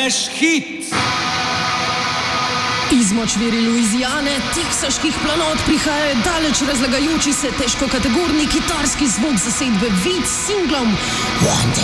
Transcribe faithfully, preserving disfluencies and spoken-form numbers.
trash hit. Iz močvirja Louisiane, teksaških planot prihaja daleč razlagajoči se težkokategorni kitarski zvok zasedbe Vid s singlom One Day.